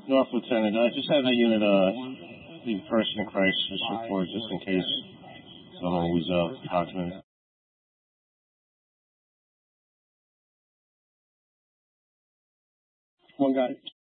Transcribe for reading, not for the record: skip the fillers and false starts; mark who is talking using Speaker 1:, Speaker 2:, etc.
Speaker 1: North Lieutenant, just have a unit leave person in crisis report just in case someone was talking to me.
Speaker 2: One guy.